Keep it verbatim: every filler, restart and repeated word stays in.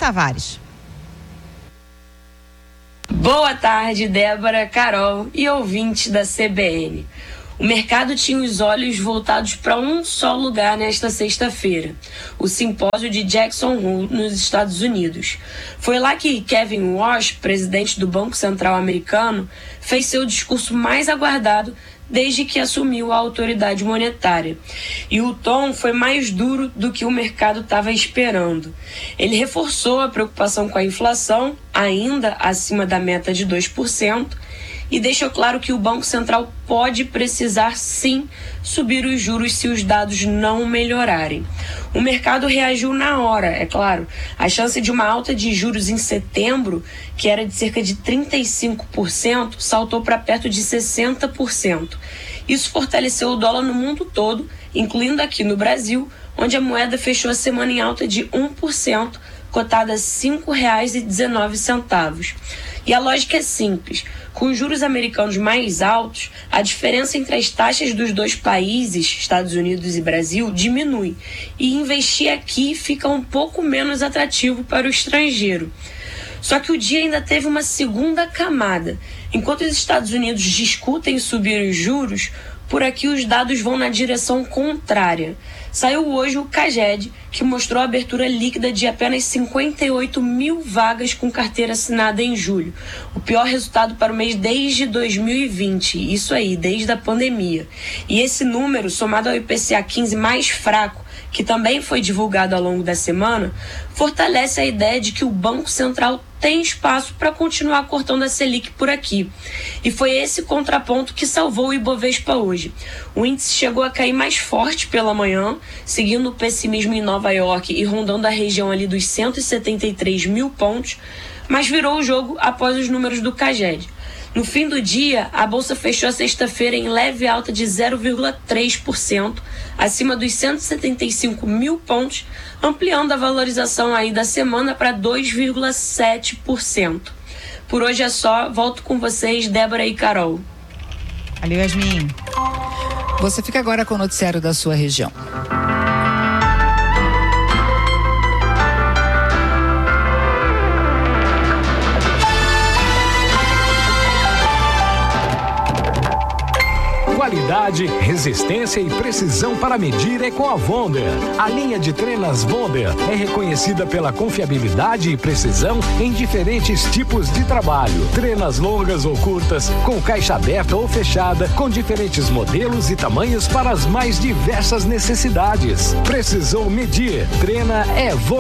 Tavares. Boa tarde, Débora, Carol e ouvintes da C B N. O mercado tinha os olhos voltados para um só lugar nesta sexta-feira, o simpósio de Jackson Hole, nos Estados Unidos. Foi lá que Kevin Warsh, presidente do Banco Central americano, fez seu discurso mais aguardado desde que assumiu a autoridade monetária. E o tom foi mais duro do que o mercado estava esperando. Ele reforçou a preocupação com a inflação, ainda acima da meta de dois por cento, e deixou claro que o Banco Central pode precisar sim subir os juros se os dados não melhorarem. O mercado reagiu na hora, é claro. A chance de uma alta de juros em setembro, que era de cerca de trinta e cinco por cento, saltou para perto de sessenta por cento. Isso fortaleceu o dólar no mundo todo, incluindo aqui no Brasil, onde a moeda fechou a semana em alta de um por cento, cotada a cinco reais e dezenove centavos. E a lógica é simples. Com os juros americanos mais altos, a diferença entre as taxas dos dois países, Estados Unidos e Brasil, diminui. E investir aqui fica um pouco menos atrativo para o estrangeiro. Só que o dia ainda teve uma segunda camada. Enquanto os Estados Unidos discutem subir os juros, por aqui os dados vão na direção contrária. Saiu hoje o CAGED, que mostrou a abertura líquida de apenas cinquenta e oito mil vagas com carteira assinada em julho. O pior resultado para o mês desde dois mil e vinte, isso aí, desde a pandemia. E esse número, somado ao I P C A quinze mais fraco, que também foi divulgado ao longo da semana, fortalece a ideia de que o Banco Central tem espaço para continuar cortando a Selic por aqui. E foi esse contraponto que salvou o Ibovespa hoje. O índice chegou a cair mais forte pela manhã, seguindo o pessimismo em Nova York e rondando a região ali dos cento e setenta e três mil pontos, mas virou o jogo após os números do CAGED. No fim do dia, a Bolsa fechou a sexta-feira em leve alta de zero vírgula três por cento, acima dos cento e setenta e cinco mil pontos, ampliando a valorização aí da semana para dois vírgula sete por cento. Por hoje é só, volto com vocês, Débora e Carol. Valeu, Yasmin. Você fica agora com o noticiário da sua região. Qualidade, resistência e precisão para medir é com a Wonder. A linha de trenas Wonder é reconhecida pela confiabilidade e precisão em diferentes tipos de trabalho. Trenas longas ou curtas, com caixa aberta ou fechada, com diferentes modelos e tamanhos para as mais diversas necessidades. Precisou medir? Trena é Wonder.